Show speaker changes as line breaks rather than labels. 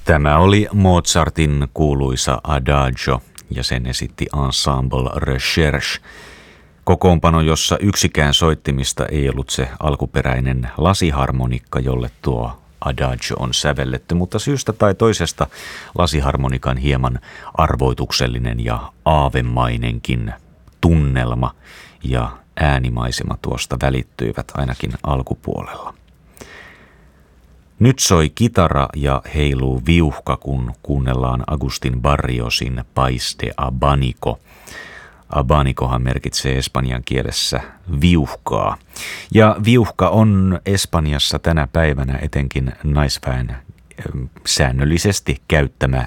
Tämä oli Mozartin kuuluisa Adagio ja sen esitti Ensemble Recherche. Kokoonpano, jossa yksikään soittimista ei ollut se alkuperäinen lasiharmonikka, jolle tuo Adagio on sävelletty, mutta syystä tai toisesta lasiharmonikan hieman arvoituksellinen ja aavemainenkin tunnelma ja äänimaisema tuosta välittyivät ainakin alkupuolella. Nyt soi kitara ja heiluu viuhka, kun kuunnellaan Agustin Barriosin Pais de Abanico. Abanicohan merkitsee espanjan kielessä viuhkaa. Ja viuhka on Espanjassa tänä päivänä etenkin naisväen säännöllisesti käyttämä